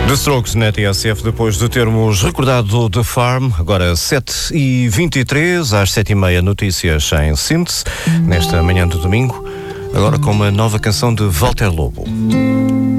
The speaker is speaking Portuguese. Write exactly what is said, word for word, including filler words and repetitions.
The Strokes na T S F, depois de termos recordado The Farm, agora sete e vinte e três, às sete e meia, notícias em síntese, nesta manhã do domingo, agora com uma nova canção de Walter Lobo.